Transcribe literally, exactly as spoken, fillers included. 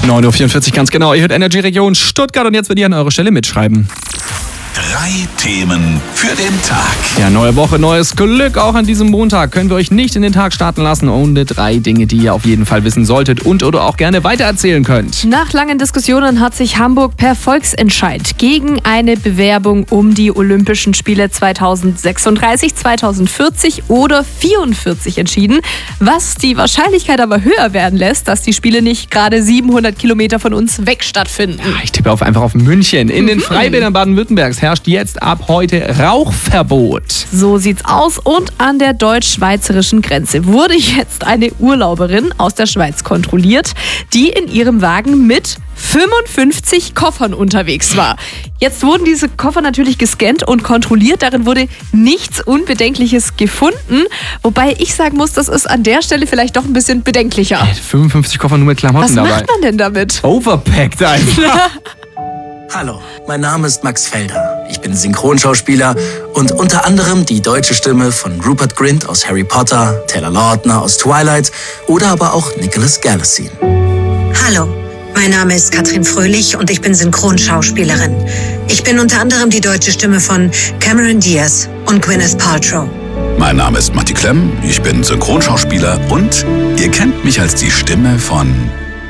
neun Uhr vierundvierzig ganz genau. Ihr hört Energy Region Stuttgart und jetzt wird ihr an eurer Stelle mitschreiben. Drei Themen für den Tag. Ja, neue Woche, neues Glück. Auch an diesem Montag können wir euch nicht in den Tag starten lassen ohne drei Dinge, die ihr auf jeden Fall wissen solltet und oder auch gerne weitererzählen könnt. Nach langen Diskussionen hat sich Hamburg per Volksentscheid gegen eine Bewerbung um die Olympischen Spiele zweitausendsechsunddreißig, zweitausendvierzig oder vierundvierzig entschieden, was die Wahrscheinlichkeit aber höher werden lässt, dass die Spiele nicht gerade siebenhundert Kilometer von uns weg stattfinden. Ja, ich tippe auf einfach auf München. In den Freibädern Baden-Württembergs herrscht jetzt ab heute Rauchverbot. So sieht's aus. Und an der deutsch-schweizerischen Grenze wurde jetzt eine Urlauberin aus der Schweiz kontrolliert, die in ihrem Wagen mit fünfundfünfzig Koffern unterwegs war. Jetzt wurden diese Koffer natürlich gescannt und kontrolliert. Darin wurde nichts Unbedenkliches gefunden. Wobei ich sagen muss, das ist an der Stelle vielleicht doch ein bisschen bedenklicher. fünfundfünfzig Koffer nur mit Klamotten Was dabei. macht man denn damit? Overpacked einfach. Hallo, mein Name ist Max Felder. Ich bin Synchronschauspieler und unter anderem die deutsche Stimme von Rupert Grint aus Harry Potter, Taylor Lautner aus Twilight oder aber auch Nicholas Galitzine. Hallo, mein Name ist Katrin Fröhlich und ich bin Synchronschauspielerin. Ich bin unter anderem die deutsche Stimme von Cameron Diaz und Gwyneth Paltrow. Mein Name ist Matti Klemm, ich bin Synchronschauspieler und ihr kennt mich als die Stimme von